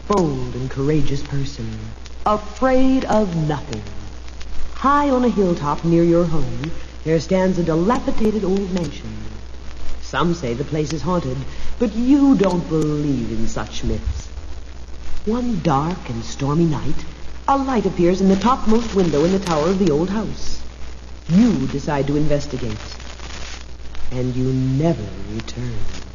bold and courageous person, afraid of nothing. High on a hilltop near your home, there stands a dilapidated old mansion. Some say the place is haunted, but you don't believe in such myths. One dark and stormy night, a light appears in the topmost window in the tower of the old house. You decide to investigate, and you never return.